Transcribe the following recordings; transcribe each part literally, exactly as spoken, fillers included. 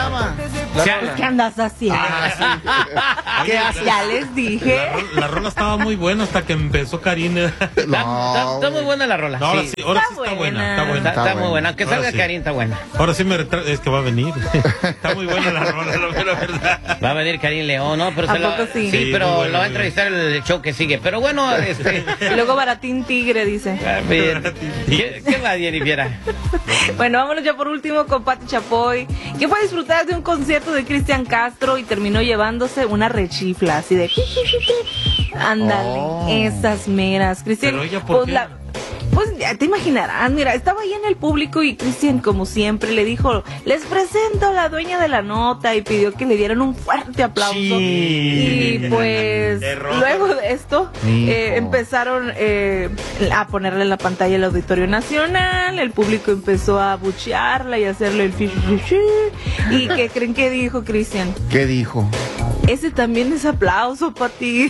llama? ¿Qué andas haciendo? Ah, sí. ¿Qué haces? Ya les dije. La, ro- la rola estaba muy buena hasta que empezó Karina. Está, está- está muy buena la rola. No, ahora Sí. sí, ahora Está sí está buena, buena. está buena. Está, está buena. muy buena. Aunque Ahora salga sí. Karin, está buena. Ahora sí me retra... es que va a venir. Está muy buena la rola, la mera verdad. Va a venir Karin León, ¿no? Pero ¿A se lo- poco sí? Sí, pero muy bueno, lo va a muy entrevistar el show que sigue. Pero bueno, este. Y luego Baratín Tigre, dice. a ver, ¿Qué, qué va, Jennifer? Bueno, vámonos ya por último con Pati Chapoy, que fue a disfrutar de un concierto de Cristian Castro y terminó llevándose una rechifla, así de... Ándale, Oh. esas meras. Cristian, Pero ella, ¿por pues qué? la... Pues ya te imaginarás, mira, estaba ahí en el público y Cristian, como siempre, le dijo, les presento a la dueña de la nota y pidió que le dieran un fuerte aplauso. Sí. Y pues Error. luego de esto Hijo. eh, empezaron eh, a ponerle en la pantalla el Auditorio Nacional, el público empezó a buchearla y a hacerle el fish fish. ¿Y qué creen que dijo Cristian? ¿Qué dijo? Ese también es aplauso para ti.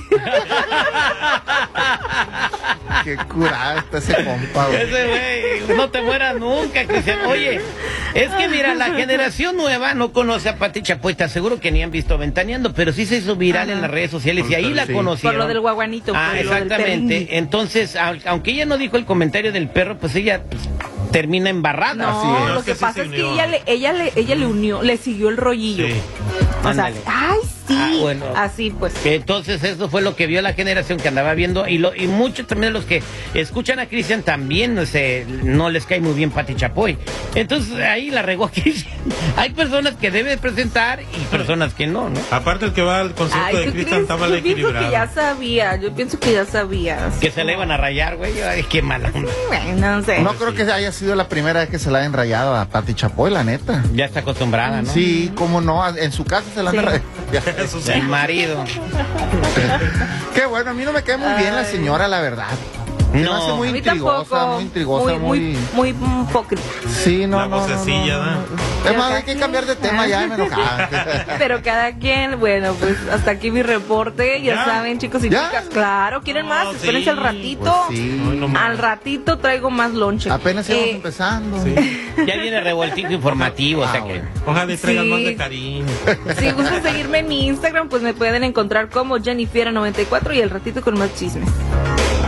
Qué curada está ese compa, güey. Ese güey, no te mueras nunca, Cristian. Oye, es que mira, la generación nueva no conoce a Pati Chapoy, te aseguro que ni han visto Ventaneando, pero sí se hizo viral Ajá. en las redes sociales y ahí la Sí. conocieron. Por lo del guaguanito. Ah, por lo del exactamente. perrín. Entonces, au- aunque ella no dijo el comentario del perro, pues ella pues, termina embarrada. No, Así es. lo Es que que sí pasa se es que unió. ella le, ella le, ella le unió, le siguió el rollillo. Sí. O sea, Ándale. ay, sí. Ah, bueno. Así pues. Entonces eso fue lo que vio la generación que andaba viendo y lo y muchos también de los que escuchan a Cristian también se, no les cae muy bien Pati Chapoy. Entonces ahí la regó Cristian. Hay personas que debe presentar y personas que no, ¿no? Aparte el que va al concierto Ay, de ¿tú Cristian crees? está mal Yo pienso equilibrado. que ya sabía, yo pienso que ya sabías. Que se le iban a rayar, güey. Ay, qué mala onda. Bueno, no sé. No creo que haya sido la primera vez que se la hayan rayado a Pati Chapoy, la neta. Ya está acostumbrada, ¿no? Sí, cómo no, en su casa se la han Sí. rayado. Eso sí. El marido. Qué bueno, a mí no me cae muy bien la Ay. señora, la verdad. Se me No. hace muy A mí intrigosa, tampoco. muy intrigosa, muy, muy... muy, muy hipócrita. Sí, no, La no, no, vocecilla, no, ¿da? no. Pero Es más, cada hay que quien. cambiar de tema ya, me enojaba. Pero cada quien, bueno, pues hasta aquí mi reporte. Ya, ¿Ya? saben, chicos y ¿Ya? chicas. Claro, ¿quieren más? No, Espérense sí. al ratito. Pues sí. Ay, no mames. Al ratito traigo más lonche. Apenas íbamos Eh, empezando. Sí. Ya viene revoltijo informativo, o sea Ah, que. bueno. Ojalá y traigan Sí. más de cariño. Si gustan seguirme en mi Instagram, pues me pueden encontrar como Jennifer noventa y cuatro y el ratito con más chismes.